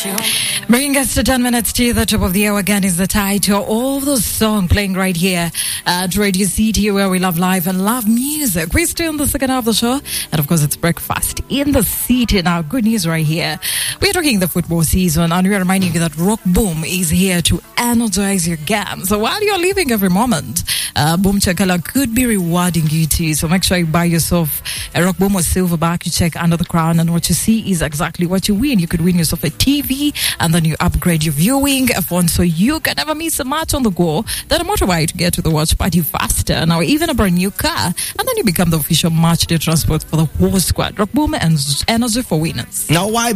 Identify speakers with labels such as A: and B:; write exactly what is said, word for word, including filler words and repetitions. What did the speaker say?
A: Bringing us to ten minutes to the top of the hour again is the title of the song playing right here at Radio City, where we love life and love music. We're still in the second half of the show, and of course it's breakfast in the city. Now, good news right here. We're talking the football season, and we're reminding you that Rock Boom is here to energize your game. So while you're living every moment, uh, Boom Chakala could be rewarding you too. So make sure you buy yourself a Rock Boom or Silverback. You check under the crown, and what you see is exactly what you win. You could win yourself a T V, and then you upgrade your viewing a phone so you can never miss a match on the go, then a motorbike to get to the watch party faster, now even a brand new car, and then you become the official match day transport for the whole squad. Rock Boom and energy for winners.
B: Now, why